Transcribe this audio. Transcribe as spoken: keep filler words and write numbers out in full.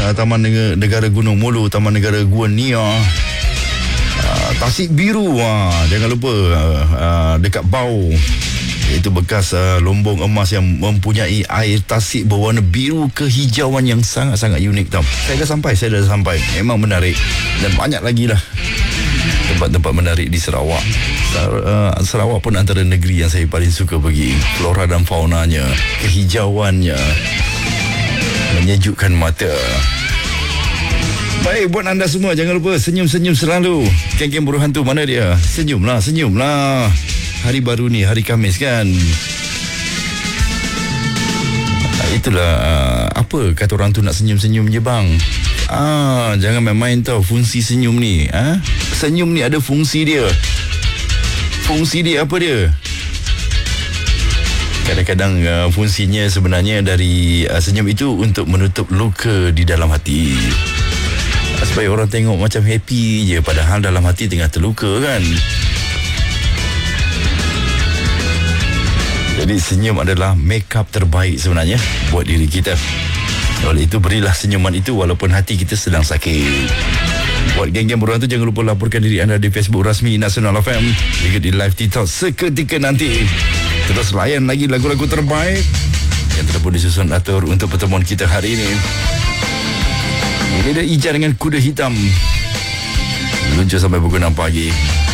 uh, Taman Negara, Negara Gunung Mulu, Taman Negara Gua Nia, uh, Tasik Biru, uh, jangan lupa uh, uh, dekat Bau, itu bekas uh, lombong emas yang mempunyai air tasik berwarna biru kehijauan yang sangat-sangat unik tau. Saya dah sampai, saya dah sampai. Memang menarik. Dan banyak lagi lah tempat-tempat menarik di Sarawak. Sarawak pun antara negeri yang saya paling suka pergi. Flora dan faunanya, kehijauannya menyejukkan mata. Baik, buat anda semua, jangan lupa senyum-senyum selalu. Geng-geng Buruh Hantu, mana dia? Senyumlah, senyumlah. Hari baru ni, hari Khamis kan. Itulah uh, apa kata orang tu, nak senyum-senyum je bang. Ah, jangan main-main tau fungsi senyum ni. Ah, senyum ni ada fungsi dia. Fungsi dia apa dia? Kadang-kadang uh, fungsinya sebenarnya dari uh, senyum itu untuk menutup luka di dalam hati. Uh, supaya orang tengok macam happy je, padahal dalam hati tengah terluka kan. Jadi senyum adalah make up terbaik sebenarnya buat diri kita. Oleh itu berilah senyuman itu walaupun hati kita sedang sakit. Buat geng-geng Buruh Hantu, jangan lupa laporkan diri anda di Facebook rasmi Nasional F M, juga di live TikTok seketika nanti. Terus layan lagi lagu-lagu terbaik yang telah pun disusun atur untuk pertemuan kita hari ini. Ini dia Ija dengan Kuda Hitam, luncur sampai pukul enam pagi.